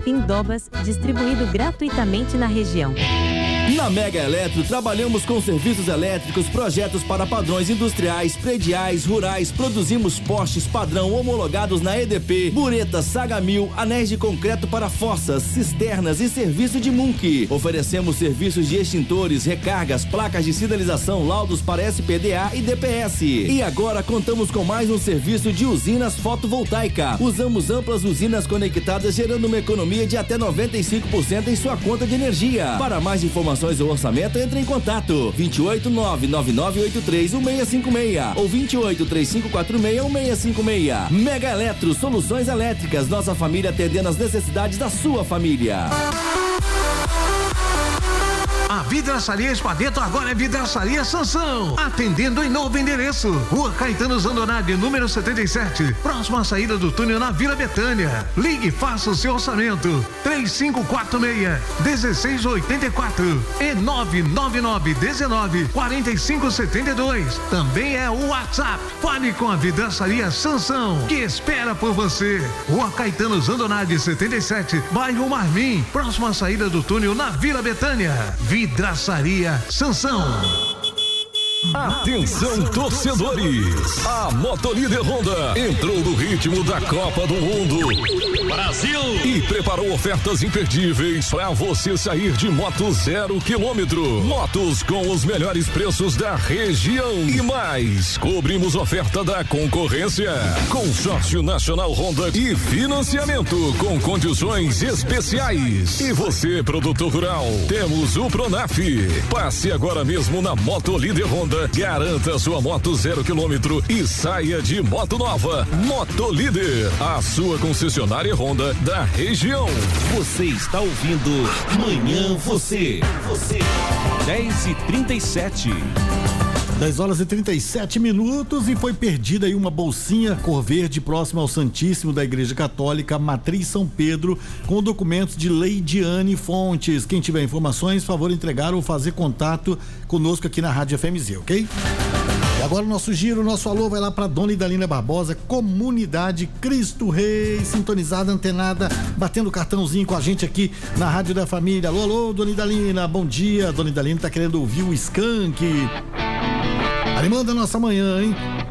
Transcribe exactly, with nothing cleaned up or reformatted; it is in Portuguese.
Pindobas, distribuído gratuitamente na região. Na Mega Eletro, trabalhamos com serviços elétricos, projetos para padrões industriais, prediais, rurais, produzimos postes padrão homologados na E D P, buretas, Saga Mil, anéis de concreto para fossas, cisternas e serviço de Munk. Oferecemos serviços de extintores, recargas, placas de sinalização, laudos para S P D A e D P S. E agora contamos com mais um serviço de usinas fotovoltaica. Usamos amplas usinas conectadas, gerando uma economia de até noventa e cinco por cento em sua conta de energia. Para mais informações ou orçamento, entre em contato vinte e oito, nove nove nove oito três, um seis cinco seis ou vinte e oito, três cinco quatro seis, um seis cinco seis. Mega Eletro, soluções elétricas, nossa família atendendo as necessidades da sua família. A Vidraçaria Espadeto agora é Vidraçaria Sansão, atendendo em novo endereço, Rua Caetano Zandonade, número setenta e sete, próxima à saída do túnel na Vila Betânia. Ligue e faça o seu orçamento, três cinco quatro seis, um seis oito quatro e nove nove nove, um nove, quatro cinco sete dois. Também é o WhatsApp. Fale com a Vidraçaria Sansão, que espera por você. Rua Caetano Zandonade, setenta e sete, bairro Marmim, próxima à saída do túnel na Vila Betânia. Vidraçaria Sansão. Atenção, torcedores! A Motolíder Honda entrou no ritmo da Copa do Mundo Brasil e preparou ofertas imperdíveis para você sair de moto zero quilômetro. Motos com os melhores preços da região e mais. Cobrimos oferta da concorrência. Consórcio Nacional Honda e financiamento com condições especiais. E você, produtor rural, temos o Pronaf. Passe agora mesmo na Motolíder Honda. Garanta sua moto zero quilômetro e saia de moto nova. Motolíder, a sua concessionária Honda da região. Você está ouvindo Manhã Você. Você. dez e trinta e sete. dez horas e trinta e sete minutos e foi perdida aí uma bolsinha cor verde próxima ao Santíssimo da Igreja Católica Matriz São Pedro com documentos de Leidiane Fontes. Quem tiver informações, favor entregar ou fazer contato conosco aqui na Rádio F M Z, ok? E agora o nosso giro, o nosso alô vai lá para Dona Idalina Barbosa, Comunidade Cristo Rei, sintonizada, antenada, batendo cartãozinho com a gente aqui na Rádio da Família. Alô, alô, Dona Idalina, bom dia. Dona Idalina tá querendo ouvir o Skank. Animando a nossa manhã, hein?